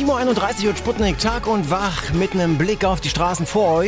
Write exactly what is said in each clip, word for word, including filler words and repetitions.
sieben Uhr einunddreißig und Sputnik, Tag und Wach mit einem Blick auf die Straßen vor euch.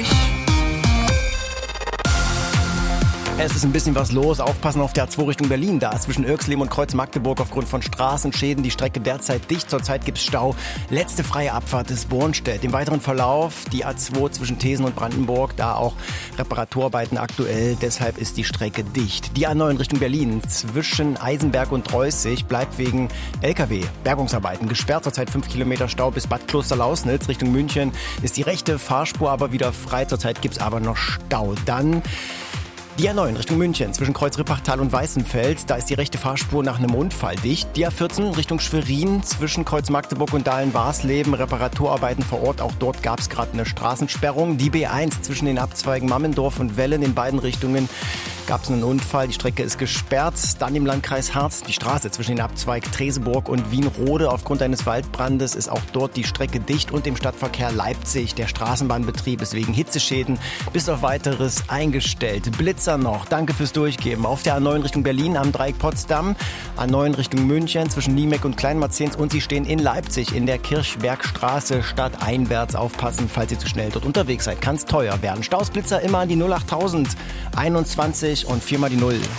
Es ist ein bisschen was los. Aufpassen auf der A zwei Richtung Berlin. Da ist zwischen Irxleben und Kreuz Magdeburg aufgrund von Straßenschäden die Strecke derzeit dicht. Zurzeit gibt's Stau. Letzte freie Abfahrt ist Bornstedt. Im weiteren Verlauf die A zwei zwischen Thesen und Brandenburg. Da auch Reparaturarbeiten aktuell. Deshalb ist die Strecke dicht. Die A neun Richtung Berlin zwischen Eisenberg und Dreußig bleibt wegen L K W-Bergungsarbeiten gesperrt. Zurzeit fünf Kilometer Stau bis Bad Klosterlausnitz. Richtung München ist die rechte Fahrspur aber wieder frei. Zurzeit gibt's aber noch Stau. Dann die A neun Richtung München zwischen Kreuz Rippachtal und Weißenfels, da ist die rechte Fahrspur nach einem Unfall dicht. Die A vierzehn Richtung Schwerin zwischen Kreuz Magdeburg und Dahlen-Warsleben, Reparaturarbeiten vor Ort, auch dort gab es gerade eine Straßensperrung. Die B eins zwischen den Abzweigen Mammendorf und Wellen in beiden Richtungen gab es einen Unfall, die Strecke ist gesperrt. Dann im Landkreis Harz die Straße zwischen den Abzweig Treseburg und Wienrode. Aufgrund eines Waldbrandes ist auch dort die Strecke dicht und im Stadtverkehr Leipzig. Der Straßenbahnbetrieb ist wegen Hitzeschäden bis auf weiteres eingestellt. Blitzer noch, danke fürs Durchgeben. Auf der A neun Richtung Berlin am Dreieck Potsdam, A neun Richtung München zwischen Niemek und Kleinmarzens und sie stehen in Leipzig in der Kirchbergstraße stadteinwärts. Aufpassen, falls ihr zu schnell dort unterwegs seid, kann es teuer werden. Stausblitzer immer an die null achttausend einundzwanzig und viermal die Null.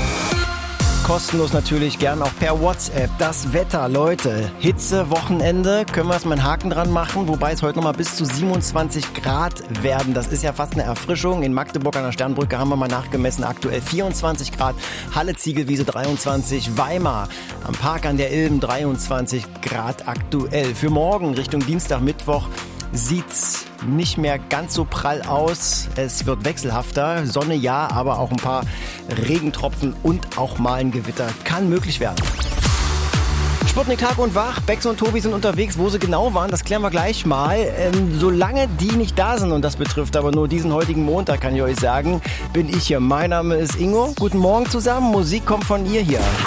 Kostenlos natürlich, gern auch per WhatsApp. Das Wetter, Leute. Hitze, Wochenende, können wir erstmal einen Haken dran machen, wobei es heute nochmal bis zu siebenundzwanzig Grad werden. Das ist ja fast eine Erfrischung. In Magdeburg an der Sternbrücke haben wir mal nachgemessen, aktuell vierundzwanzig Grad. Halle Ziegelwiese dreiundzwanzig, Weimar am Park an der Ilm dreiundzwanzig Grad aktuell. Für morgen Richtung Dienstag, Mittwoch sieht's nicht mehr ganz so prall aus. Es wird wechselhafter. Sonne ja, aber auch ein paar Regentropfen und auch mal ein Gewitter kann möglich werden. Sputnik Tag und Wach. Bex und Tobi sind unterwegs. Wo sie genau waren, das klären wir gleich mal. Ähm, solange die nicht da sind, und das betrifft aber nur diesen heutigen Montag, kann ich euch sagen, bin ich hier. Mein Name ist Ingo. Guten Morgen zusammen. Musik kommt von ihr hier.